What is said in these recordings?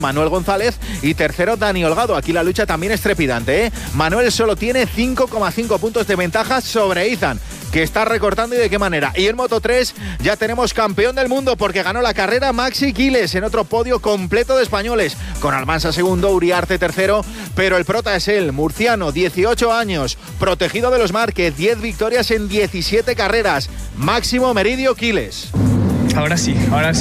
Manuel González y tercero Dani Holgado. Aquí la lucha también es trepidante, ¿eh? Manuel solo tiene 5,5 puntos de ventaja sobre Izan, que está recortando y de qué manera. Y en Moto3 ya tenemos campeón del mundo porque ganó la carrera Maxi Quiles en otro podio completo de españoles, con Almansa segundo, Uriarte tercero, pero el prota es él, murciano, 18 años, protegido de los Márquez, 10 victorias en 17 carreras, Máximo Meridio Quiles. Ahora sí,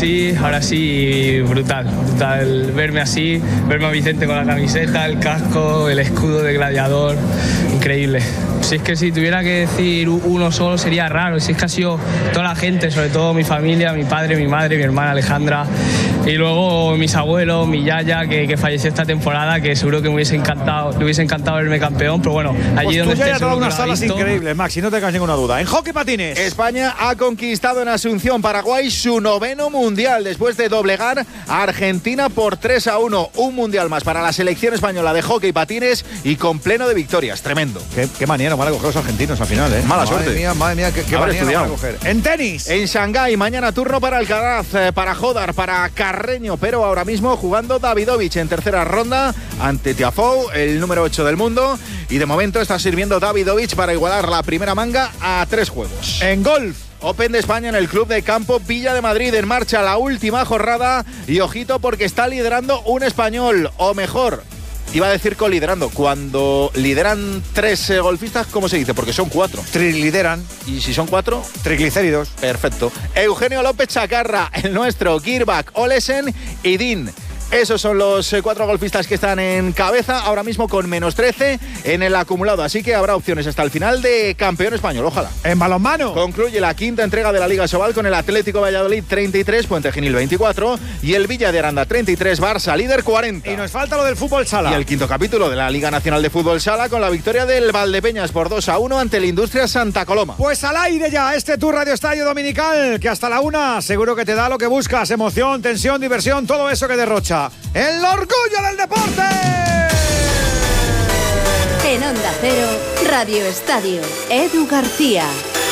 brutal verme así, verme a Vicente con la camiseta, el casco, el escudo de gladiador, increíble. Si es que si tuviera que decir uno solo sería raro, si es que ha sido toda la gente, sobre todo mi familia, mi padre, mi madre, mi hermana Alejandra, y luego mis abuelos, mi yaya que falleció esta temporada, que seguro que le hubiese encantado verme campeón, pero bueno, allí pues donde esté ya seguro unas que lo ha salas visto. increíbles, Maxi, no tengas ninguna duda. En hockey patines, España ha conquistado en Asunción, Paraguay, su 9º mundial después de doblegar a Argentina por 3-1. Un mundial más para la selección española de hockey patines y con pleno de victorias. Tremendo. Qué manera van a coger los argentinos al final, ¿eh? Mala suerte. Madre mía, qué manera van a coger. En tenis. En Shanghái, mañana turno para Alcaraz, para Jodar, para Carreño, pero ahora mismo jugando Davidovich en tercera ronda ante Tiafoe, el número 8 del mundo, y de momento está sirviendo Davidovich para igualar la primera manga a 3 juegos. En golf, Open de España en el Club de Campo Villa de Madrid, en marcha la última jornada, y ojito porque está liderando un español, o mejor, iba a decir coliderando, cuando lideran 3 golfistas, ¿cómo se dice? Porque son 4. trilideran, ¿Y si son 4? triglicéridos. Perfecto. Eugenio López Chacarra, el nuestro, Girbach, Olesen y Din. Esos son los 4 golfistas que están en cabeza, ahora mismo con menos 13 en el acumulado. Así que habrá opciones hasta el final de campeón español, ojalá. En balonmano, Concluye la 5ª entrega de la Liga Sobal con el Atlético Valladolid 33, Puente Genil 24 y el Villa de Aranda 33, Barça líder 40. y nos falta lo del fútbol sala. Y el 5º capítulo de la Liga Nacional de Fútbol Sala con la victoria del Valdepeñas por 2-1 ante el Industria Santa Coloma. Pues al aire ya, Tu Radio Estadio Dominical, que hasta la 1 seguro que te da lo que buscas, emoción, tensión, diversión, todo eso que derrocha el orgullo del deporte. En Onda Cero, Radio Estadio, Edu García.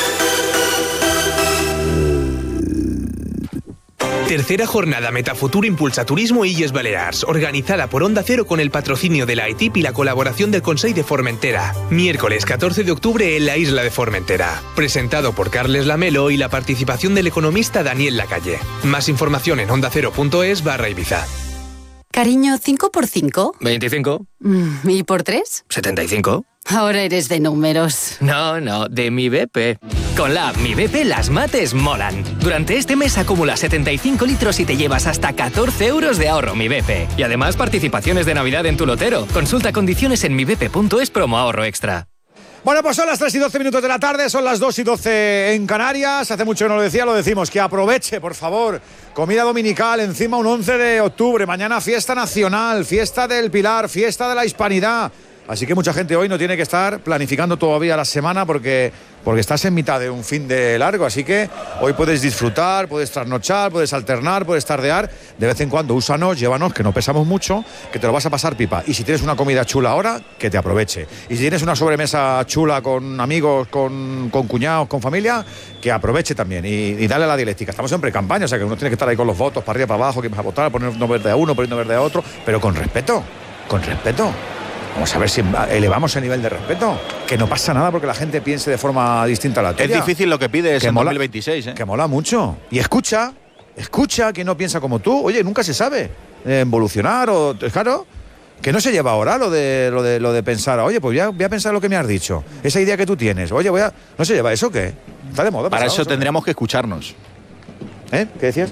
Tercera jornada Metafutur Impulsa Turismo Illes Balears, organizada por Onda Cero con el patrocinio de la ETIP y la colaboración del Consell de Formentera. Miércoles 14 de octubre en la isla de Formentera. Presentado por Carles Lamelo y la participación del economista Daniel Lacalle. Más información en ondacero.es/Ibiza. Cariño, ¿5 por 5? 25. ¿Y por 3? 75. Ahora eres de números. No, de Mi BP. Con la app Mi BP las mates molan. Durante este mes acumula 75 litros y te llevas hasta 14 euros de ahorro Mi BP. Y además participaciones de Navidad en tu lotero. Consulta condiciones en mibp.es promo ahorro extra. Bueno, pues son las 3 y 12 minutos de la tarde, son las 2 y 12 en Canarias. Hace mucho que no lo decía, lo decimos, que aproveche, por favor. Comida dominical, encima un 11 de octubre, mañana fiesta nacional, fiesta del Pilar, fiesta de la Hispanidad. Así que mucha gente hoy no tiene que estar planificando todavía la semana porque estás en mitad de un fin de largo. Así que hoy puedes disfrutar, puedes trasnochar, puedes alternar, puedes tardear. De vez en cuando úsanos, llévanos, que no pesamos mucho, que te lo vas a pasar pipa. Y si tienes una comida chula ahora, que te aproveche. Y si tienes una sobremesa chula con amigos, con cuñados, con familia, que aproveche también. Y dale a la dialéctica. Estamos siempre en campaña, o sea que uno tiene que estar ahí con los votos, para arriba, para abajo, que vas a votar, poniendo verde a uno, poniendo verde a otro, pero con respeto, con respeto. Vamos a ver si elevamos el nivel de respeto. Que no pasa nada porque la gente piense de forma distinta a la tuya. Es difícil lo que pides en 2026, ¿eh? Que mola mucho. Y escucha a quien no piensa como tú. Oye, nunca se sabe evolucionar o... Claro, que no se lleva ahora lo de pensar, oye, pues voy a pensar lo que me has dicho. Esa idea que tú tienes. Oye, ¿no se lleva eso qué? Está de moda. Para eso tendríamos que escucharnos. ¿Qué decías?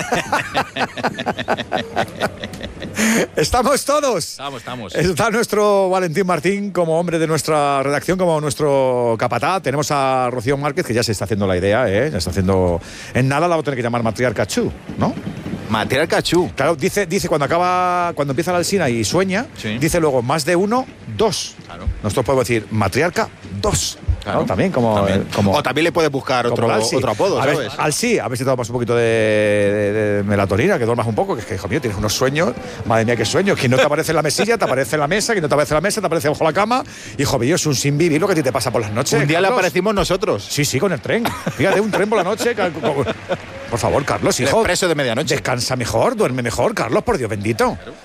Estamos todos. Estamos. Está nuestro Valentín Martín como hombre de nuestra redacción, como nuestro capataz. Tenemos a Rocío Márquez, que ya se está haciendo la idea, ya está haciendo... En nada la va a tener que llamar Matriarca Chu, ¿no? Matriarca Chu. Claro, dice cuando empieza la Alsina y sueña, sí. Dice luego más de 1, 2. Claro. Nosotros podemos decir Matriarca 2. Claro, ¿no? También como... O también le puedes buscar otro apodo, ¿sabes? Alsi, a ver si te tomas un poquito de melatonina, que duermas un poco, que es que, hijo mío, tienes unos sueños, madre mía, qué sueños, que no te aparece en la mesilla, te aparece en la mesa, que no te aparece en la mesa, te aparece bajo la cama, hijo mío, es un sin vivir lo que a ti te pasa por las noches. Un día Carlos. le aparecimos nosotros. Sí, con el tren. Fíjate, un tren por la noche. Por favor, Carlos, hijo. El expreso de medianoche. Descansa mejor, duerme mejor, Carlos, por Dios bendito.